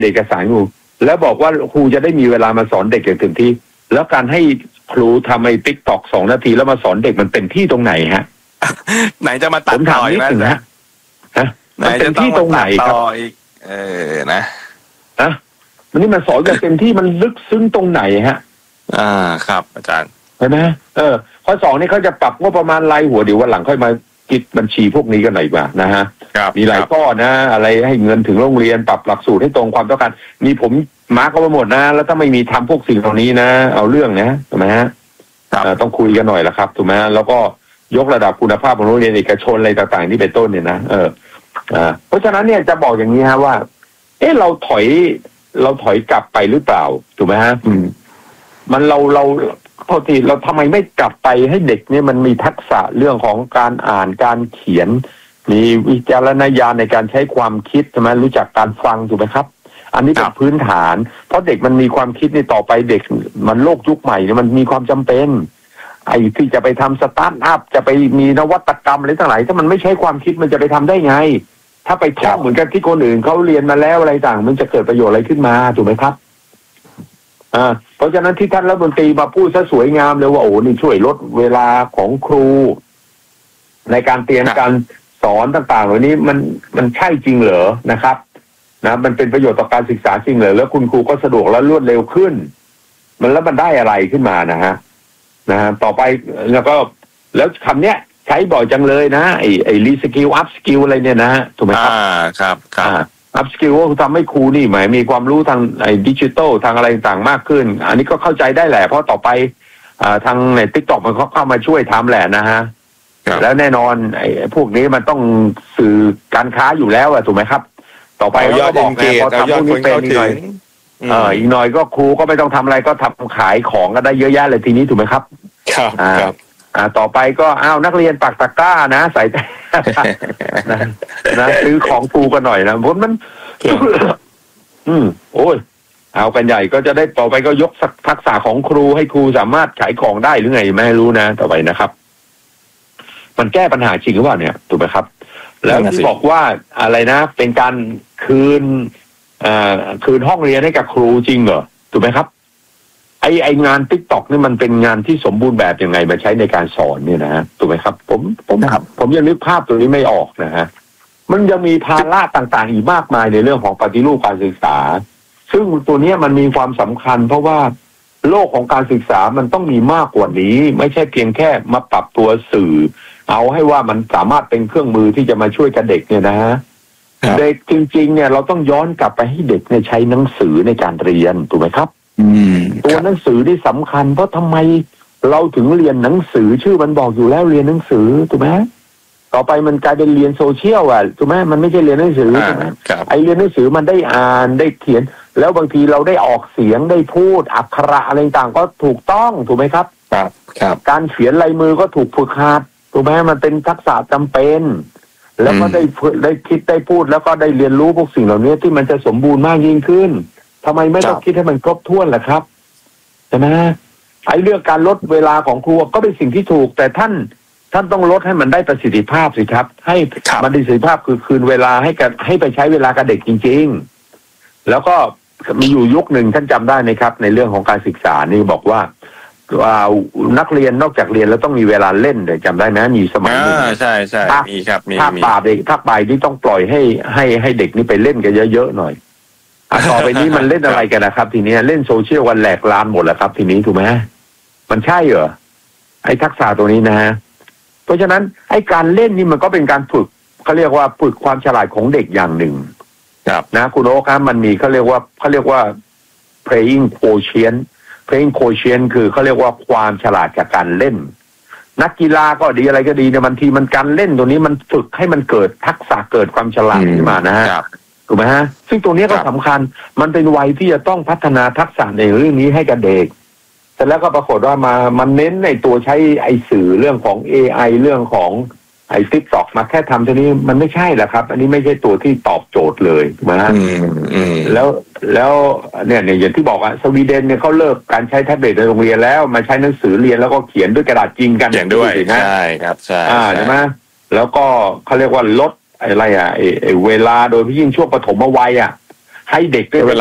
เอกสารครูแล้วบอกว่าครูจะได้มีเวลามาสอนเด็กอย่างเต็มที่แล้วการให้ครูทำไอ้TikTok 2 นาทีแล้วมาสอนเด็กมันเป็นที่ตรงไหนฮะไหนจะมาตัดต่ออีกนะมันเป็นที่ตรงไหนครับนะมันนี่มันสอนกันเต็มที่มันลึกซึ้งตรงไหนฮะครับอาจารย์เห็นไหมข้อ 2นี่เขาจะปรับงบประมาณรายหัวเดี๋ยววันหลังค่อยมาคิดบัญชีพวกนี้กันหน่อยว่านะฮะมีหลายข้อนะอะไรให้เงินถึงโรงเรียนปรับหลักสูตรให้ตรงความต้องการมีผมมาร์กเอาไปหมดนะแล้วถ้าไม่มีทำพวกสิ่งเหล่านี้นะเอาเรื่องนะถูกไหมฮะต้องคุยกันหน่อยละครับถูกไหมแล้วก็ยกระดับคุณภาพของโรงเรียนเอกชนอะไรต่างๆนี่เป็นต้นเนี่ยนะเพราะฉะนั้นเนี่ยจะบอกอย่างนี้ฮะว่าเราถอยกลับไปหรือเปล่าถูกไหมฮะมันเราโทษทีเราทำไมไม่กลับไปให้เด็กเนี่ยมันมีทักษะเรื่องของการอ่านการเขียนมีวิจารณญาณในการใช้ความคิดใช่ไหมรู้จักการฟังถูกไหมครับอันนี้เป็นพื้นฐานเพราะเด็กมันมีความคิดในต่อไปเด็กมันโลกยุคใหม่เนี่ยมันมีความจำเป็นไอ้ที่จะไปทำสตาร์ทอัพจะไปมีนวัตกรรมอะไรต่างๆถ้ามันไม่ใช้ความคิดมันจะไปทำได้ไงถ้าไปท่องเหมือนกันที่คนอื่นเขาเรียนมาแล้วอะไรต่างมันจะเกิดประโยชน์อะไรขึ้นมาถูกไหมครับเพราะฉะนั้นที่ท่านรัฐมนตรีมาพูดซะสวยงามเลยว่าโอ้นี่ช่วยลดเวลาของครูในการเตรียมการสอนต่างๆเหล่านี้มันใช่จริงเหรอนะครับนะมันเป็นประโยชน์ต่อการศึกษาจริงเหรอแล้วคุณครูก็สะดวกและรวดเร็วขึ้นแล้วมันได้อะไรขึ้นมานะฮะต่อไปแล้วคำเนี้ยใช้บ่อยจังเลยนะไอ้รีสกิลอัพสกิลอะไรเนี่ยนะถูกไหมครับครับอัพสกิลก็ทำให้ครูนี่หมายมีความรู้ทางไอ้ดิจิตอลทางอะไรต่างมากขึ้นอันนี้ก็เข้าใจได้แหละเพราะต่อไปทางใน TikTok มันเข้ามาช่วยทำแหละนะฮะแล้วแน่นอนไอ้พวกนี้มันต้องสื่อการค้าอยู่แล้วถูกไหมครับต่อไปก็บอกไงพอทำพวกนี้เป็นอีกหน่อยอีกหน่อยก็ครูก็ไม่ต้องทำอะไรก็ทำขายของก็ได้เยอะแยะเลยทีนี้ถูกไหมครับครับต่อไปก็นักเรียนปักตะกร้านะใส่นะซื้อของครูกันหน่อยนะเพราะมันโอ้ยเอากันใหญ่ก็จะได้ต่อไปก็ยกทักษะของครูให้ครูสามารถขายของได้หรือไงไม่รู้นะต่อไปนะครับมันแก้ปัญหาจริงหรือเปล่าเนี่ยถูกไหมครับแล้วที่บอกว่าอะไรนะเป็นการคืนห้องเรียนให้กับครูจริงเหรอถูกไหมครับไองาน TikTok นี่มันเป็นงานที่สมบูรณ์แบบยังไงมาใช้ในการสอนเนี่ยนะถูกไหมครับผมยังนึกภาพตัวนี้ไม่ออกนะฮะมันยังมีภาระต่างๆอีกมากมายในเรื่องของปฏิรูปการศึกษาซึ่งตัวนี้มันมีความสำคัญเพราะว่าโลกของการศึกษามันต้องมีมากกว่านี้ไม่ใช่เพียงแค่มาปรับตัวสื่อเอาให้ว่ามันสามารถเป็นเครื่องมือที่จะมาช่วยกับเด็กเนี่ยนะฮะเด็กจริงๆเนี่ยเราต้องย้อนกลับไปให้เด็กเนี่ยใช้หนังสือในการเรียนถูกไหมครับตัวหนังสือที่สำคัญเพราะทำไมเราถึงเรียนหนังสือชื่อมันบอกอยู่แล้วเรียนหนังสือถูกไหมต่อไปมันกลายเป็นเรียนโซเชียลถูกไหมมันไม่ใช่เรียนหนังสือถูกไหมไอเรียนหนังสือมันได้อ่านได้เขียนแล้วบางทีเราได้ออกเสียงได้พูดอักขระอะไรต่างก็ถูกต้องถูกไหมครับการเขียนลายมือก็ถูกฝึกหัดถูกไหมมันเป็นทักษะจำเป็นแล้วก็ได้คิดได้พูดแล้วก็ได้เรียนรู้พวกสิ่งเหล่านี้ที่มันจะสมบูรณ์มากยิ่งขึ้นทำไมไม่ต้องคิดให้มันครบถ้วนล่ะครับใช่ไหมไอ้เรื่องการลดเวลาของครูก็เป็นสิ่งที่ถูกแต่ท่านต้องลดให้มันได้ประสิทธิภาพสิครับให้มันประสิทธิภาพคือคืนเวลาให้ไปใช้เวลากับเด็กจริงๆแล้วก็มีอยู่ยุคหนึ่งท่านจำได้ไหมครับในเรื่องของการศึกษานี่บอกว่านักเรียนนอกจากเรียนแล้วต้องมีเวลาเล่นเลยจำได้ไหมมีสมัยหนึ่งใช่มีครับมีภาคบ่ายที่ต้องปล่อยให้เด็กนี่ไปเล่นกันเยอะๆหน่อยต่อไปนี้มันเล่นอะไรกันนะครับทีนี้เล่นโซเชียลกันแหลกลานหมดแล้วครับทีนี้ถูกไหมมันใช่เหรอไอ้ทักษะตัวนี้นะฮะเพราะฉะนั้นไอ้การเล่นนี่มันก็เป็นการฝึกเขาเรียกว่าฝึกความฉลาดของเด็กอย่างหนึ่งนะคุณโอ๊คครับมันมีเขาเรียกว่า playing quotient คือเขาเรียกว่าความฉลาดจากการเล่นนักกีฬาก็ดีอะไรก็ดีเนี่ยบางทีมันการเล่นตัวนี้มันฝึกให้มันเกิดทักษะเกิดความฉลาดขึ้นมานะฮะถูกไหมฮะซึ่งตรงนี้ก็สำคัญมันเป็นวัยที่จะต้องพัฒนาทักษะในเรื่องนี้ให้กับเด็กเสร็จแล้วก็ปรากฏว่ามันเน้นในตัวใช้ไอสื่อเรื่องของ AI เรื่องของไอTikTokมาแค่ทำตัวนี้มันไม่ใช่แหละครับอันนี้ไม่ใช่ตัวที่ตอบโจทย์เลยถูกไหมฮะแล้วเนี่ยอย่างที่บอกว่าสวีเดนเนี่ยเขาเลิกการใช้แท็บเล็ตในโรงเรียนแล้วมาใช้หนังสือเรียนแล้วก็เขียนด้วยกระดาษจริงกันอย่างด้วยใช่ครับใช่ไหมแล้วก็เขาเรียกว่าลดอะไรไอเวลาโดยยิ่งช่วงปฐมวัยให้เด็กได้